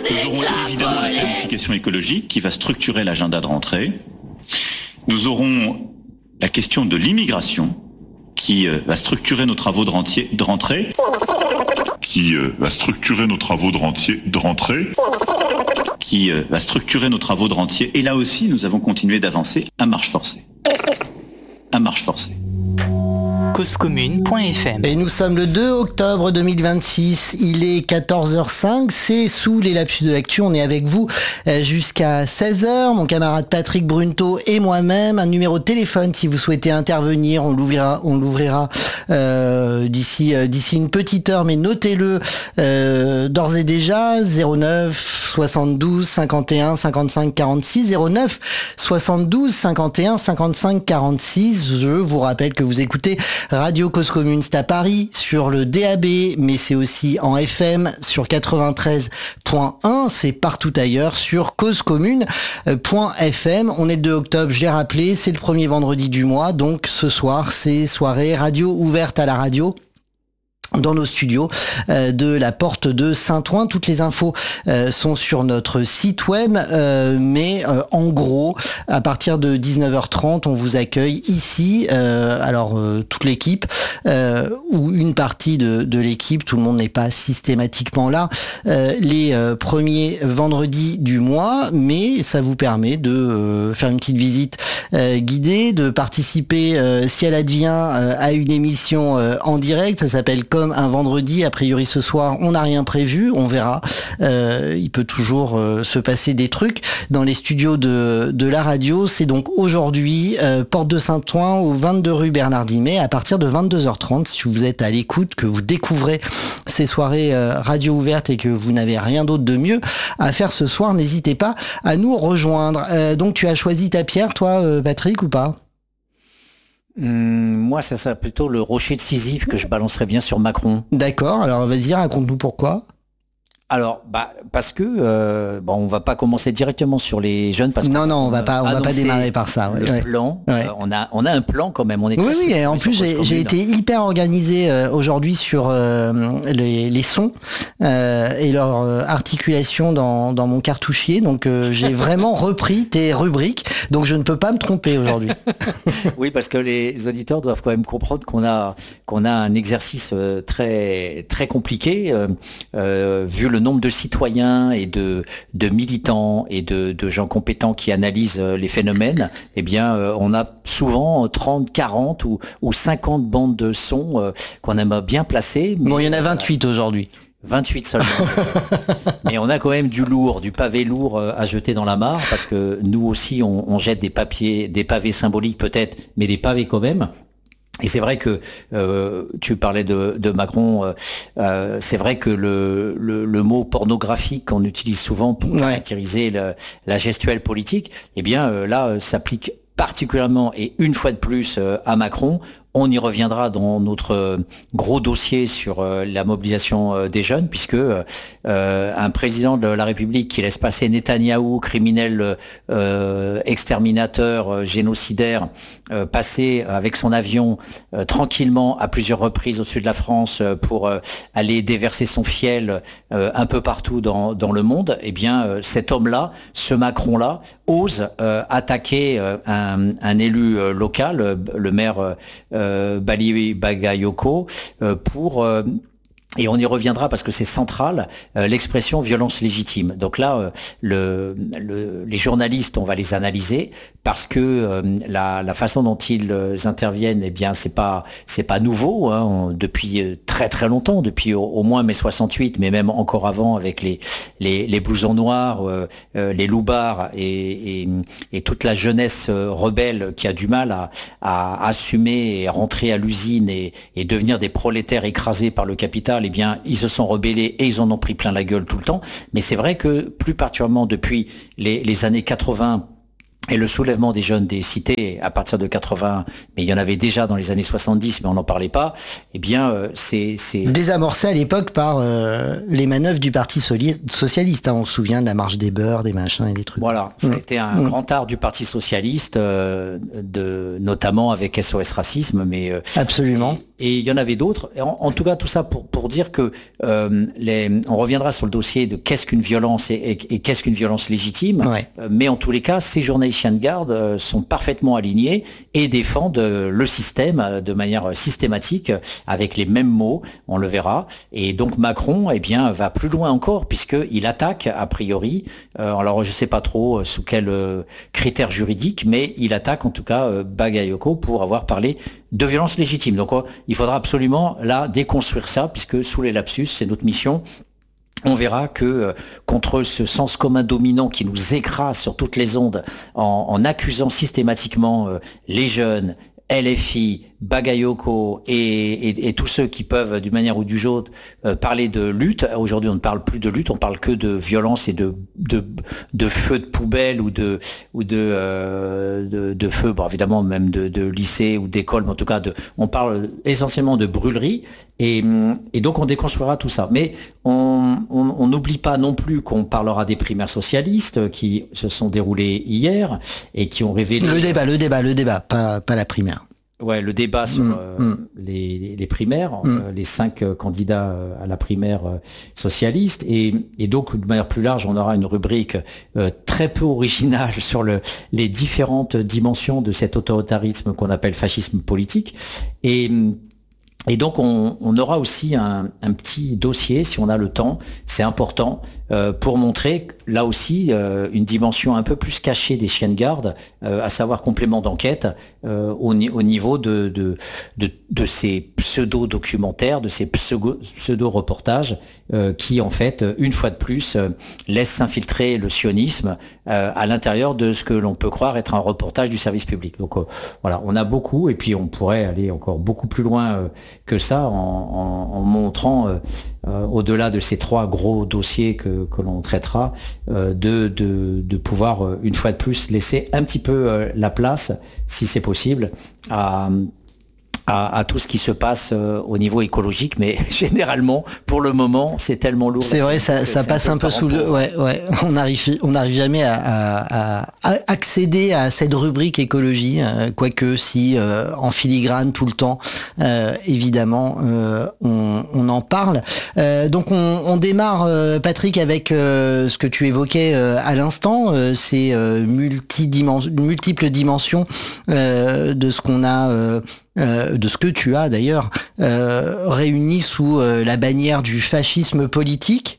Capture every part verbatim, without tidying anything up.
Nous aurons évidemment la planification écologique qui va structurer l'agenda de rentrée. Nous aurons la question de l'immigration qui euh, va structurer nos travaux de, rentier, de rentrée. Qui euh, va structurer nos travaux de, rentier, de rentrée. Qui euh, va structurer nos travaux de rentier. Et là aussi, nous avons continué d'avancer à marche forcée. À marche forcée. cause commune point f m. Et nous sommes le deux octobre deux mille vingt-six, il est quatorze heures cinq, c'est sous les lapsus de l'actu, on est avec vous jusqu'à seize heures, mon camarade Patrick Brunto et moi-même, un numéro de téléphone si vous souhaitez intervenir, on l'ouvrira, on l'ouvrira euh, d'ici euh, d'ici une petite heure, mais notez-le euh, d'ores et déjà, zéro neuf soixante-douze cinquante et un cinquante-cinq quarante-six, zéro neuf soixante-douze cinquante et un cinquante-cinq quarante-six, je vous rappelle que vous écoutez Radio Cause Commune, c'est à Paris sur le D A B, mais c'est aussi en F M sur quatre-vingt-treize point un, c'est partout ailleurs sur cause commune point f m. On est le deux octobre, je l'ai rappelé, c'est le premier vendredi du mois, donc ce soir c'est soirée radio ouverte à la radio dans nos studios euh, de la porte de Saint-Ouen. Toutes les infos euh, sont sur notre site web, euh, mais euh, en gros, à partir de dix-neuf heures trente, on vous accueille ici, euh, alors euh, toute l'équipe, euh, ou une partie de, de l'équipe, tout le monde n'est pas systématiquement là, euh, les euh, premiers vendredis du mois, mais ça vous permet de euh, faire une petite visite euh, guidée, de participer, euh, si elle advient, euh, à une émission euh, en direct, ça s'appelle Comme un vendredi, a priori ce soir on n'a rien prévu, on verra, euh, il peut toujours euh, se passer des trucs dans les studios de, de la radio. C'est donc aujourd'hui euh, porte de Saint-Ouen au vingt-deux rue Bernard Dimet à partir de vingt-deux heures trente. Si vous êtes à l'écoute, que vous découvrez ces soirées euh, radio ouvertes et que vous n'avez rien d'autre de mieux à faire ce soir, n'hésitez pas à nous rejoindre. Euh, donc tu as choisi ta pierre toi euh, Patrick ou pas? Hum, moi, ça serait plutôt le rocher de Sisyphe que je balancerais bien sur Macron. D'accord, alors vas-y, raconte-nous pourquoi. Alors, bah, parce que euh, bon, on va pas commencer directement sur les jeunes parce que non, non, on va pas, on va pas démarrer par ça. Ouais, le ouais. plan, Ouais. euh, on a, on a un plan quand même. On est oui, très oui. Et en plus, j'ai, j'ai été hyper organisé euh, aujourd'hui sur euh, les, les sons euh, et leur euh, articulation dans, dans mon cartouchier. Donc, euh, j'ai vraiment repris tes rubriques. Donc, je ne peux pas me tromper aujourd'hui. Oui, parce que les auditeurs doivent quand même comprendre qu'on a, qu'on a un exercice euh, très, très compliqué euh, euh, vu le le nombre de citoyens et de, de militants et de, de gens compétents qui analysent les phénomènes, eh bien, euh, on a souvent trente, quarante ou, ou cinquante bandes de sons euh, qu'on aime bien placer. Mais, bon, il y en a vingt-huit euh, aujourd'hui. vingt-huit seulement. Mais on a quand même du lourd, du pavé lourd à jeter dans la mare, parce que nous aussi, on, on jette des papiers, des pavés symboliques peut-être, mais des pavés quand même. Et c'est vrai que euh, tu parlais de, de Macron, euh, c'est vrai que le, le, le mot pornographique qu'on utilise souvent pour ouais. caractériser le, la gestuelle politique, eh bien euh, là, s'applique particulièrement et une fois de plus euh, à Macron. On y reviendra dans notre gros dossier sur la mobilisation des jeunes, puisque euh, un président de la République qui laisse passer Netanyahou, criminel euh, exterminateur, euh, génocidaire, euh, passer avec son avion euh, tranquillement à plusieurs reprises au-dessus de la France euh, pour euh, aller déverser son fiel euh, un peu partout dans, dans le monde, eh bien euh, cet homme-là, ce Macron-là, ose euh, attaquer euh, un, un élu euh, local, euh, le maire euh, Euh, Bali Bagayoko euh, pour euh, et on y reviendra parce que c'est central, euh, l'expression violence légitime. Donc là, euh, le, le, les journalistes, on va les analyser parce que euh, la, la façon dont ils euh, interviennent, eh bien, c'est pas c'est pas nouveau hein, on, depuis très très longtemps, depuis au, au moins mai soixante-huit, mais même encore avant avec les les, les blousons noirs, euh, euh, les loupards et, et, et toute la jeunesse euh, rebelle qui a du mal à, à assumer et rentrer à l'usine et, et devenir des prolétaires écrasés par le capital. Eh bien, ils se sont rebellés et ils en ont pris plein la gueule tout le temps. Mais c'est vrai que, plus particulièrement depuis les, les années quatre-vingts, et le soulèvement des jeunes des cités à partir de quatre-vingts, mais il y en avait déjà dans les années soixante-dix, mais on n'en parlait pas, eh bien, euh, c'est, c'est... désamorcé à l'époque par euh, les manœuvres du Parti socialiste. Hein. On se souvient de la marche des beurs, des machins et des trucs. Voilà, ça a mmh. été un mmh. grand art du Parti socialiste, euh, de, notamment avec S O S Racisme. Mais, euh, absolument. et il y en avait d'autres. En, en tout cas, tout ça pour, pour dire que euh, les, on reviendra sur le dossier de qu'est-ce qu'une violence et, et, et qu'est-ce qu'une violence légitime. Ouais. Euh, mais en tous les cas, ces journalistes chiens de garde euh, sont parfaitement alignés et défendent euh, le système euh, de manière systématique, avec les mêmes mots, on le verra. Et donc Macron, eh bien, va plus loin encore, puisqu'il attaque, a priori, euh, alors je sais pas trop euh, sous quels euh, critères juridiques, mais il attaque en tout cas euh, Bagayoko pour avoir parlé de violence légitime. Donc, il faudra absolument là déconstruire ça, puisque sous les lapsus, c'est notre mission. On verra que euh, contre ce sens commun dominant qui nous écrase sur toutes les ondes en, en accusant systématiquement euh, les jeunes, L F I, Bagayoko et, et, et tous ceux qui peuvent d'une manière ou d'une autre euh, parler de lutte. Aujourd'hui, on ne parle plus de lutte, on parle que de violence et de de, de feu de poubelle ou de ou de euh, de, de feu, bon, évidemment même de, de lycée ou d'école, mais en tout cas de, on parle essentiellement de brûlerie et, et donc on déconstruira tout ça. Mais on on n'oublie pas non plus qu'on parlera des primaires socialistes qui se sont déroulées hier et qui ont révélé le débat, le débat, le débat, pas pas la primaire. Ouais, le débat sur mmh, euh, mmh. les, les primaires, mmh. euh, les cinq euh, candidats euh, à la primaire euh, socialiste, et, et donc de manière plus large, on aura une rubrique euh, très peu originale sur le, les différentes dimensions de cet autoritarisme qu'on appelle fascisme politique, et Et donc on, on aura aussi un, un petit dossier, si on a le temps, c'est important, euh, pour montrer là aussi euh, une dimension un peu plus cachée des chiens de garde, euh, à savoir complément d'enquête euh, au, au niveau de, de, de, de ces pseudo-documentaires, de ces pseudo-reportages euh, qui en fait, une fois de plus, euh, laissent s'infiltrer le sionisme euh, à l'intérieur de ce que l'on peut croire être un reportage du service public. Donc euh, voilà, on a beaucoup, et puis on pourrait aller encore beaucoup plus loin euh, que ça en, en, en montrant euh, euh, au-delà de ces trois gros dossiers que, que l'on traitera, euh, de, de, de pouvoir euh, une fois de plus laisser un petit peu euh, la place, si c'est possible, à À, à tout ce qui se passe euh, au niveau écologique, mais généralement, pour le moment, c'est tellement lourd. C'est vrai, ça, ça passe un peu, un peu sous le. Ouais, ouais. On n'arrive, on n'arrive jamais à, à, à accéder à cette rubrique écologie, euh, quoique si euh, en filigrane tout le temps, euh, évidemment, euh, on, on en parle. Euh, donc on, on démarre, euh, Patrick, avec euh, ce que tu évoquais euh, à l'instant, euh, ces euh, multidimensions, multiples dimensions euh, de ce qu'on a. Euh, Euh, de ce que tu as d'ailleurs euh, réuni sous euh, la bannière du fascisme politique.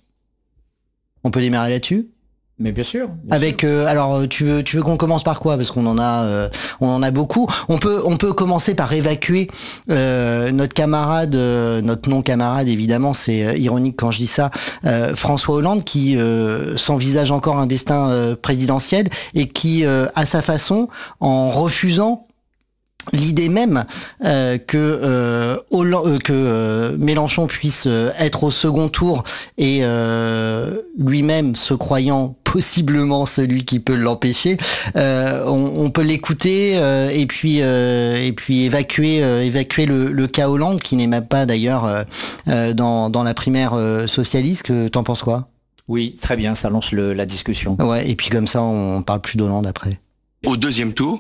On peut démarrer là-dessus ? Mais bien sûr. Bien Avec sûr. Euh, alors tu veux tu veux qu'on commence par quoi, parce qu'on en a euh, on en a beaucoup. On peut on peut commencer par évacuer euh, notre camarade euh, notre non camarade évidemment, c'est euh, ironique quand je dis ça, euh, François Hollande, qui euh, s'envisage encore un destin euh, présidentiel et qui euh, à sa façon, en refusant l'idée même euh, que euh, Hollande, euh, que euh, Mélenchon puisse euh, être au second tour et euh, lui-même se croyant possiblement celui qui peut l'empêcher, euh, on, on peut l'écouter euh, et puis euh, et puis évacuer euh, évacuer le, le cas Hollande, qui n'est même pas d'ailleurs euh, euh, dans dans la primaire euh, socialiste. Que t'en penses quoi ? Oui, très bien, ça lance le, la discussion. Ouais, et puis comme ça on parle plus d'Hollande après. Au deuxième tour,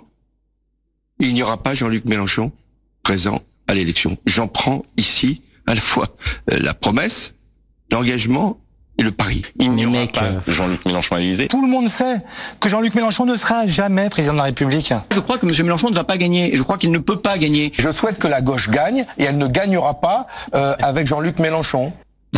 il n'y aura pas Jean-Luc Mélenchon présent à l'élection. J'en prends ici à la fois euh, la promesse, l'engagement et le pari. Il n'y aura mec, pas euh... Jean-Luc Mélenchon à l'Élysée. Tout le monde sait que Jean-Luc Mélenchon ne sera jamais président de la République. Je crois que M. Mélenchon ne va pas gagner. Je crois qu'il ne peut pas gagner. Je souhaite que la gauche gagne, et elle ne gagnera pas euh, avec Jean-Luc Mélenchon.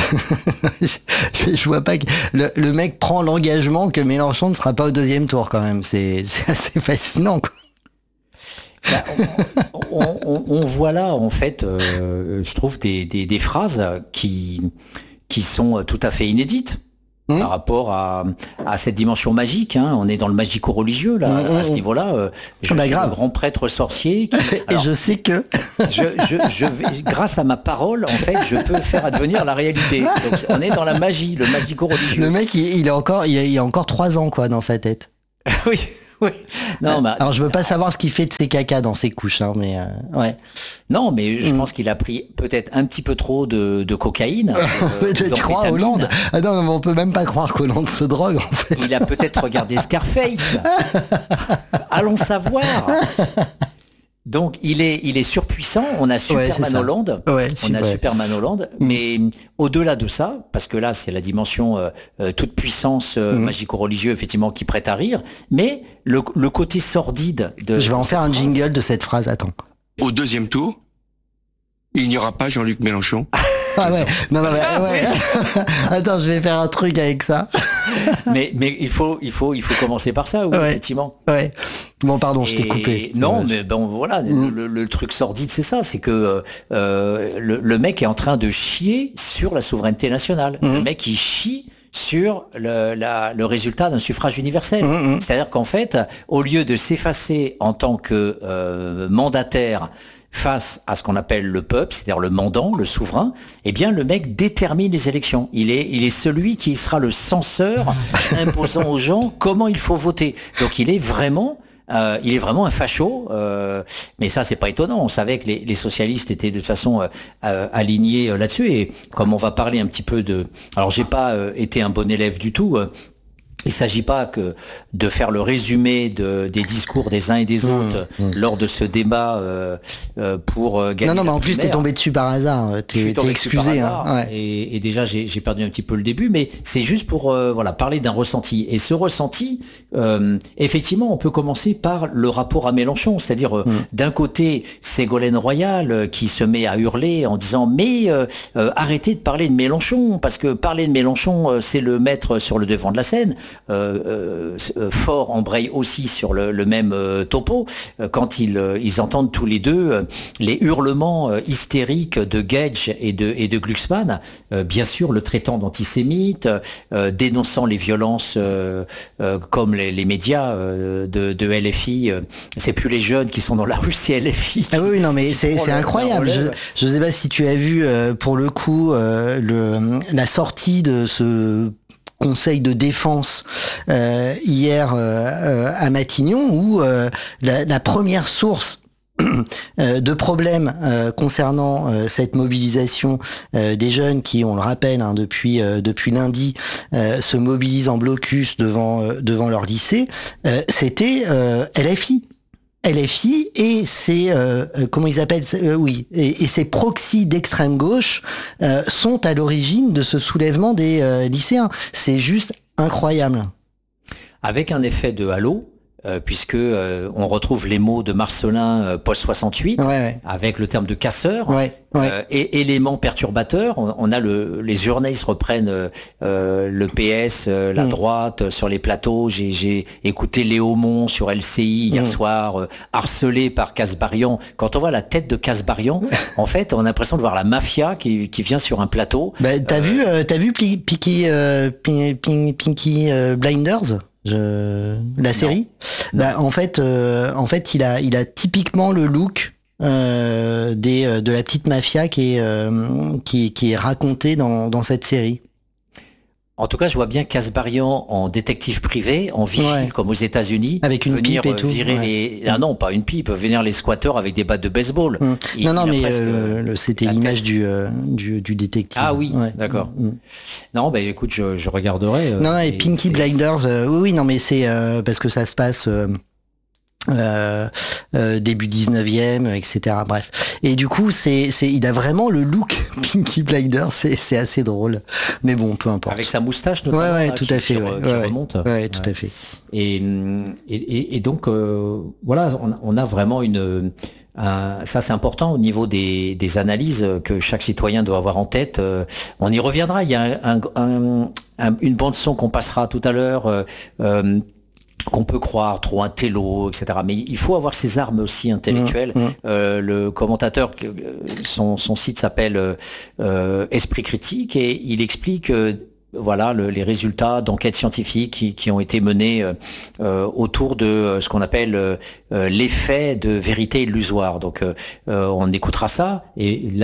je, je vois pas que le, le mec prend l'engagement que Mélenchon ne sera pas au deuxième tour quand même. C'est, c'est assez fascinant, quoi. Bah, on, on, on voit là, en fait, euh, je trouve des, des, des phrases qui, qui sont tout à fait inédites mmh. par rapport à, à cette dimension magique. Hein. On est dans le magico-religieux, là, mmh. à ce niveau-là. Euh, je bah, suis grave. un grand prêtre sorcier. Qui, Et alors, je sais que... je, je, je vais, grâce à ma parole, en fait, je peux faire advenir la réalité. Donc, on est dans la magie, le magico-religieux. Le mec, il, il, a encore, il, a, il a encore trois ans, quoi, dans sa tête. Oui. Oui. Non, bah, alors je veux pas savoir ce qu'il fait de ses cacas dans ses couches, hein, mais euh, ouais. Non, mais je mm. pense qu'il a pris peut-être un petit peu trop de, de cocaïne. Euh, tu crois à Hollande ? Ah non, mais on peut même pas croire qu'Hollande se drogue, en fait. Il a peut-être regardé Scarface. Allons savoir. Donc il est, il est surpuissant. On a Superman ouais, Holland, ouais, on a ouais. Superman Holland, mm. mais au-delà de ça, parce que là c'est la dimension euh, euh, toute puissance euh, mm. magico-religieux effectivement qui prête à rire, mais le, le côté sordide de. Je vais en de faire un phrase, jingle de cette phrase. Attends. Au deuxième tour, il n'y aura pas Jean-Luc Mélenchon. Ah ouais, non, non, mais, ouais. Attends, je vais faire un truc avec ça. mais mais il faut il faut il faut commencer par ça, oui, ouais. effectivement. Ouais. Bon, pardon, je t'ai Et coupé. Non, ouais. mais bon, voilà, mm. le, le truc sordide, c'est ça, c'est que euh, le, le mec est en train de chier sur la souveraineté nationale. Mm. Le mec, il chie sur le, la, le résultat d'un suffrage universel. Mm. C'est-à-dire qu'en fait, au lieu de s'effacer en tant que euh, mandataire face à ce qu'on appelle le peuple, c'est-à-dire le mandant, le souverain, eh bien le mec détermine les élections. Il est, il est celui qui sera le censeur imposant aux gens comment il faut voter. Donc il est vraiment, euh, il est vraiment un facho. Euh, mais ça c'est pas étonnant. On savait que les, les socialistes étaient de toute façon euh, euh, alignés là-dessus. Et comme on va parler un petit peu de, alors j'ai pas euh, été un bon élève du tout. Euh, Il ne s'agit pas que de faire le résumé de, des discours des uns et des autres mmh, mmh. lors de ce débat euh, euh, pour euh, gagner. Non, non, mais en plus, primaire. t'es tombé dessus par hasard. T'es, t'es excusé. Hasard, hein. Ouais. Et, et déjà, j'ai, j'ai perdu un petit peu le début, mais c'est juste pour euh, voilà parler d'un ressenti. Et ce ressenti, euh, effectivement, on peut commencer par le rapport à Mélenchon. C'est-à-dire, euh, mmh. d'un côté, Ségolène Royal euh, qui se met à hurler en disant « Mais euh, euh, arrêtez de parler de Mélenchon, parce que parler de Mélenchon, euh, c'est le mettre sur le devant de la scène. » Euh, euh, Fort embraye aussi sur le, le même euh, topo euh, quand ils, euh, ils entendent tous les deux euh, les hurlements euh, hystériques de Gage et de, et de Glucksmann, euh, bien sûr le traitant d'antisémite, euh, dénonçant les violences euh, euh, comme les, les médias euh, de, de L F I. Euh, c'est plus les jeunes qui sont dans la rue, c'est L F I. Ah oui, oui non mais c'est, c'est incroyable. Je ne sais pas si tu as vu euh, pour le coup euh, le, la sortie de ce conseil de défense euh, hier euh, à Matignon où euh, la, la première source euh, de problèmes euh, concernant euh, cette mobilisation euh, des jeunes qui, on le rappelle, hein, depuis euh, depuis lundi, euh, se mobilisent en blocus devant euh, devant leur lycée, euh, c'était euh, L F I. L F I et ses euh, comment ils appellent euh, oui et, et ses proxys d'extrême gauche euh, sont à l'origine de ce soulèvement des euh, lycéens. C'est juste incroyable. Avec un effet de halo. Euh, puisque euh, on retrouve les mots de Marcelin euh, post soixante-huit, ouais, ouais. avec le terme de casseur, ouais, ouais. Euh, et élément perturbateur. On, on a le, les journalistes reprennent euh, le P S, euh, la mmh. droite euh, sur les plateaux. J'ai, j'ai écouté Léo Mon sur L C I hier mmh. soir, euh, harcelé par Kasbarian. Quand on voit la tête de Kasbarian, en fait, on a l'impression de voir la mafia qui, qui vient sur un plateau. Bah, t'as euh, vu, euh, t'as vu Peaky, euh, Pinky, Pinky euh, Blinders? Je... La série, non. Bah, non. en fait, euh, en fait, il a, il a typiquement le look euh, des, de la petite mafia qui est, euh, qui, qui est racontée dans, dans cette série. En tout cas, je vois bien Kasbarian en détective privé, en vigile, ouais. comme aux États-Unis, avec une venir pipe et tout. virer ouais. les. Ah non, pas une pipe, venir les squatteurs avec des battes de baseball. Mmh. Il, non, non, il mais presque, euh, le, c'était l'image du, euh, du, du détective. Ah oui, ouais. d'accord. Mmh. Non, bah écoute, je, je regarderai. Euh, non, non, et, et Pinky Blinders, euh, oui, oui, non, mais c'est euh, parce que ça se passe. Euh, Euh, euh, début dix-neuvième, et cetera. Bref. Et du coup, c'est, c'est, il a vraiment le look Pinky Blinder, c'est, c'est assez drôle. Mais bon, peu importe. Avec sa moustache, notamment. Ouais, ouais, là, tout qui, à fait. qui, ouais, qui ouais, remonte. Ouais, tout ouais. à fait. Et, et, et donc, euh, voilà, on, on a vraiment une. Un, ça, c'est important au niveau des, des analyses que chaque citoyen doit avoir en tête. Euh, on y reviendra. Il y a un, un, un, une bande son qu'on passera tout à l'heure. Euh, euh, qu'on peut croire trop un télo, et cetera. Mais il faut avoir ses armes aussi intellectuelles. Mmh, mmh. Euh, le commentateur, son, son site s'appelle euh, Esprit Critique et il explique euh, voilà le, les résultats d'enquêtes scientifiques qui, qui ont été menées euh, autour de euh, ce qu'on appelle euh, l'effet de vérité illusoire. Donc euh, on écoutera ça et là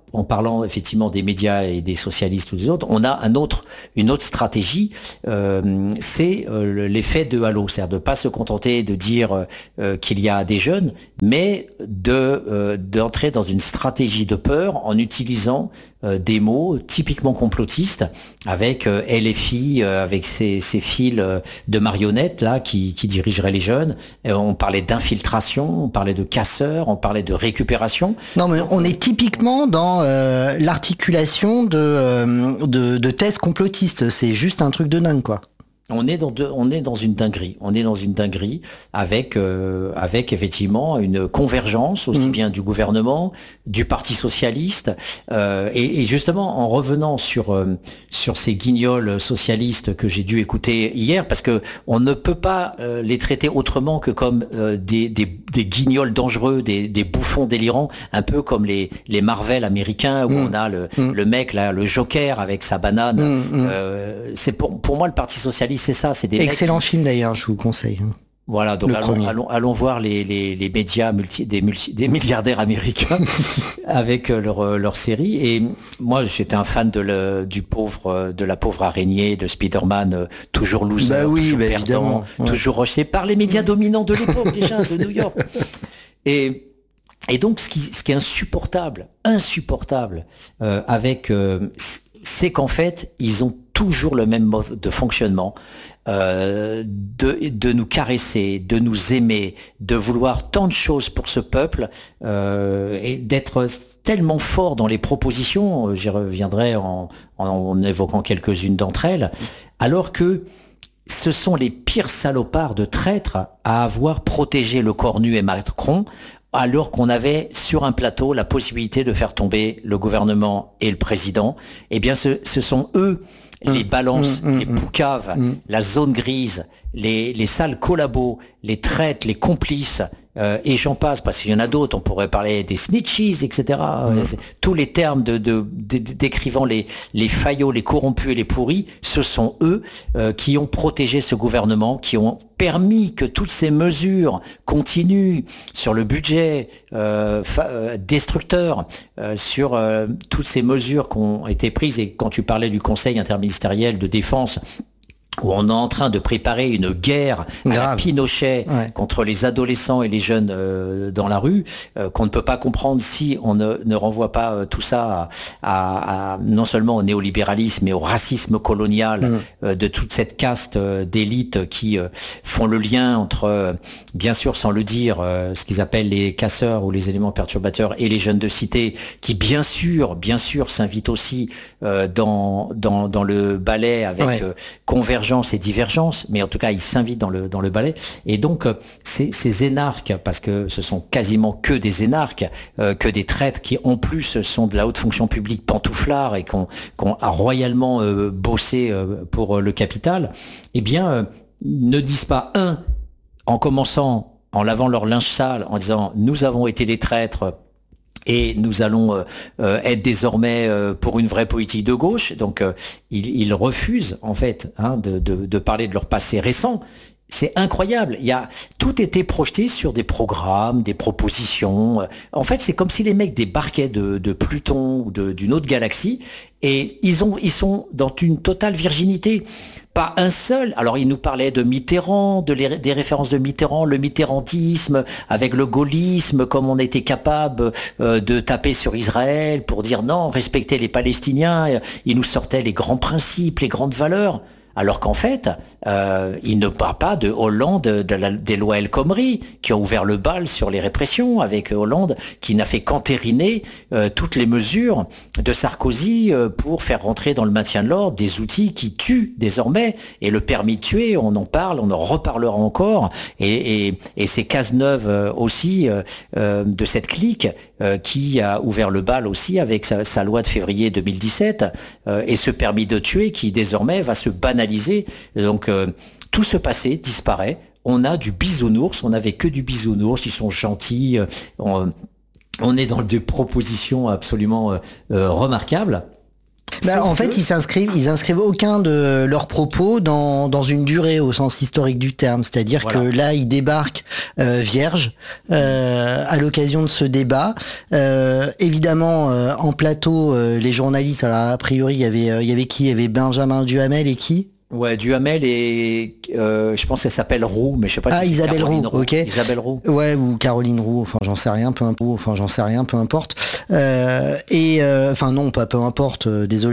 en parlant effectivement des médias et des socialistes ou des autres, on a un autre, une autre stratégie, euh, c'est euh, l'effet de halo, c'est-à-dire de pas se contenter de dire euh, qu'il y a des jeunes, mais de euh, d'entrer dans une stratégie de peur en utilisant euh, des mots typiquement complotistes, avec euh, L F I, euh, avec ces, ces fils euh, de marionnettes là qui, qui dirigeraient les jeunes. Et on parlait d'infiltration, on parlait de casseurs, on parlait de récupération. Non, mais on est typiquement dans euh, l'articulation de, euh, de de thèses complotistes. C'est juste un truc de dingue, quoi. On est dans de, on est dans une dinguerie. On est dans une dinguerie avec euh, avec effectivement une convergence aussi mmh. bien du gouvernement, du Parti socialiste euh, et, et justement en revenant sur euh, sur ces guignols socialistes que j'ai dû écouter hier, parce que on ne peut pas euh, les traiter autrement que comme euh, des, des des guignols dangereux, des des bouffons délirants, un peu comme les les Marvel américains où mmh. on a le mmh. le mec là, le Joker avec sa banane. Mmh. Euh, c'est pour pour moi le Parti socialiste. C'est ça, c'est des excellent mecs... film d'ailleurs, je vous conseille. Voilà, donc allons, allons, allons voir les, les, les médias multi, des, multi, des milliardaires américains avec leur, leur série. Et moi, j'étais un fan de le, du pauvre, de la pauvre araignée, de Spider-Man, toujours loser, bah oui, toujours bah perdant, ouais. toujours rejeté par les médias dominants de l'époque déjà, de New York. Et Et donc, ce qui, ce qui est insupportable, insupportable euh, avec, euh, c'est qu'en fait, ils ont toujours le même mode de fonctionnement, euh, de, de nous caresser, de nous aimer, de vouloir tant de choses pour ce peuple euh, et d'être tellement fort dans les propositions, j'y reviendrai en, en, en évoquant quelques-unes d'entre elles, alors que ce sont les pires salopards de traîtres à avoir protégé le cornu et Macron, alors qu'on avait sur un plateau la possibilité de faire tomber le gouvernement et le président. Eh bien, ce, ce sont eux les balances, mmh, mmh, les poucaves, mmh. la zone grise, les, les sales collabos, les traîtres, les complices, euh, et j'en passe, parce qu'il y en a d'autres, on pourrait parler des snitches, et cetera. Mmh. Tous les termes de, de, de, décrivant les, les faillots, les corrompus et les pourris, ce sont eux euh, qui ont protégé ce gouvernement, qui ont permis que toutes ces mesures continuent sur le budget euh, euh, destructeur, euh, sur euh, toutes ces mesures qui ont été prises. Et quand tu parlais du Conseil interministériel de défense, où on est en train de préparer une guerre à la Pinochet ouais. contre les adolescents et les jeunes euh, dans la rue, euh, qu'on ne peut pas comprendre si on ne, ne renvoie pas euh, tout ça à, à, à, non seulement au néolibéralisme, mais au racisme colonial mmh. euh, de toute cette caste euh, d'élite qui euh, font le lien entre, euh, bien sûr sans le dire, euh, ce qu'ils appellent les casseurs ou les éléments perturbateurs et les jeunes de cité, qui bien sûr, bien sûr s'invitent aussi euh, dans, dans, dans le ballet avec ouais. euh, convergence et divergence, mais en tout cas, ils s'invitent dans le dans le ballet. Et donc, euh, ces, ces énarques, parce que ce sont quasiment que des énarques, euh, que des traîtres qui, en plus, sont de la haute fonction publique pantouflards et qu'on qu'on a royalement euh, bossé euh, pour euh, le capital, eh bien, euh, ne disent pas un, en commençant, en lavant leur linge sale, en disant « nous avons été des traîtres », et nous allons euh, euh, être désormais euh, pour une vraie politique de gauche. Donc, euh, ils, ils refusent en fait hein, de, de, de parler de leur passé récent. C'est incroyable. Il y a tout était projeté sur des programmes, des propositions. En fait, c'est comme si les mecs débarquaient de, de Pluton ou de, d'une autre galaxie et ils ont, ils sont dans une totale virginité. Pas un seul. Alors, il nous parlait de Mitterrand, de les, des références de Mitterrand, le mitterrandisme, avec le gaullisme, comme on était capable euh, de taper sur Israël pour dire non, respecter les Palestiniens. Il nous sortait les grands principes, les grandes valeurs. Alors qu'en fait, euh, il ne parle pas de Hollande, de la, des lois El Khomri, qui ont ouvert le bal sur les répressions, avec Hollande, qui n'a fait qu'entériner euh, toutes les mesures de Sarkozy euh, pour faire rentrer dans le maintien de l'ordre des outils qui tuent désormais, et le permis de tuer, on en parle, on en reparlera encore, et, et, et c'est Cazeneuve euh, aussi, euh, euh, de cette clique, euh, qui a ouvert le bal aussi avec sa, sa loi de février deux mille dix-sept, euh, et ce permis de tuer qui désormais va se banaliser. Donc euh, tout ce passé disparaît. On a du bisounours, on n'avait que du bisounours, ils sont gentils, euh, on, on est dans des propositions absolument euh, euh, remarquables. Bah, Sauf en fait, que- ils s'inscrivent, ils inscrivent aucun de leurs propos dans, dans une durée au sens historique du terme. C'est-à-dire Voilà. que là, ils débarquent euh, vierges euh, à l'occasion de ce débat. Euh, évidemment, euh, en plateau, euh, les journalistes, alors a priori, il y avait, euh, il y avait qui? Il y avait Benjamin Duhamel et qui? Ouais, Duhamel et euh, je pense qu'elle s'appelle Roux, mais je sais pas Ah, si c'est Isabelle Caroline Roux, ok. Isabelle Roux. Ouais, ou Caroline Roux, enfin j'en sais rien, peu importe, enfin j'en sais rien, peu importe. Euh, et euh, enfin non, pas peu importe, euh, désolé.